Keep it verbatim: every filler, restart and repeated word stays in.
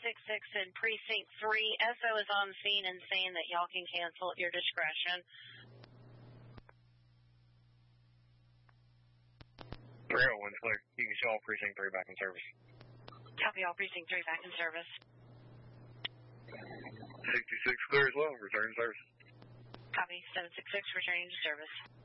six six in Precinct three. S O is on scene and saying that y'all can cancel at your discretion. three oh one's clear. You can show all Precinct three back in service. Copy all Precinct three back in service. sixty-six clear as well. Return to service. Copy seven six six returning to service.